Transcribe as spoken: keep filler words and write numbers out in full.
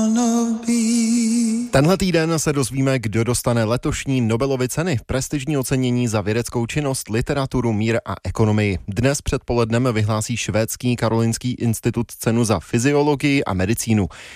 Tenhle týden se dozvíme, kdo dostane letošní Nobelovy ceny, prestižní ocenění za vědeckou činnost, literaturu, mír a ekonomii. Dnes předpolednem vyhlásí švédský Karolinský institut cenu za fyziologii a medicínu.